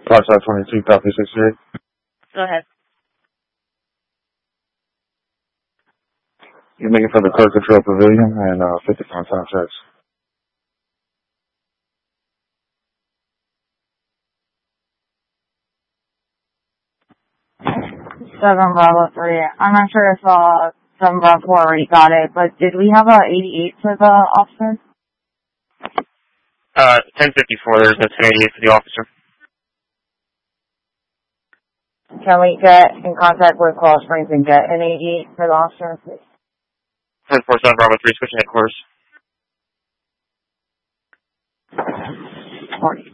Parkside 22, copy 68. Go ahead. You're making for the Clerk Control Pavilion and 50 pound time checks. 7 Bravo 3. I'm not sure if 7 Bravo 4 already got it, but did we have a 88 for the officer? 1054, there's no 1088 for the officer. Can we get in contact with Coral Springs and get an 88 for the officer, please? 1047 Bravo 3, switching headquarters. 40.